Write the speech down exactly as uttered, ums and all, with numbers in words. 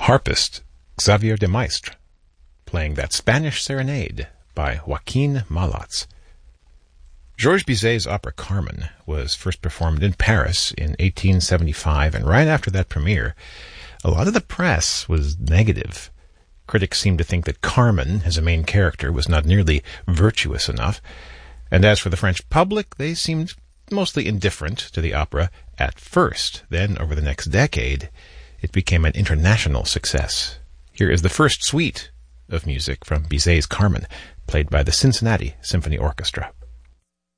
harpist Xavier de Maistre, playing that Spanish serenade by Joaquin Malats. Georges Bizet's opera Carmen was first performed in Paris in eighteen seventy-five, and right after that premiere, a lot of the press was negative. Critics seemed to think that Carmen, as a main character, was not nearly virtuous enough, and as for the French public, they seemed mostly indifferent to the opera at first. Then, over the next decade, it became an international success. Here is the first suite of music from Bizet's Carmen, played by the Cincinnati Symphony Orchestra.